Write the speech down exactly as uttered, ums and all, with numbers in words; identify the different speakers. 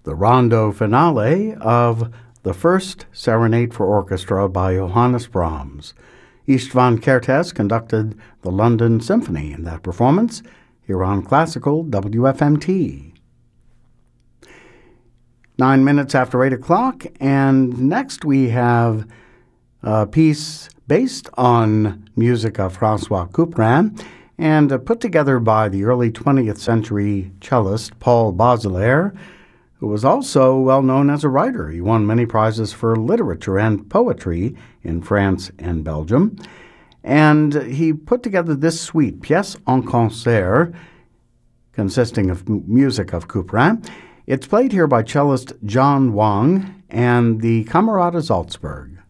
Speaker 1: the rondo finale of the first Serenade for Orchestra by Johannes Brahms. Istvan Kertész conducted the London Symphony in that performance here on Classical W F M T. Nine minutes after eight o'clock, and next we have a piece based on music of François Couperin and uh, put together by the early twentieth century cellist Paul Bazelaire, who was also well known as a writer. He won many prizes for literature and poetry in France and Belgium. And he put together this suite, Pièce en concert, consisting of m- music of Couperin. It's played here by cellist John Wang and the Camerata Salzburg.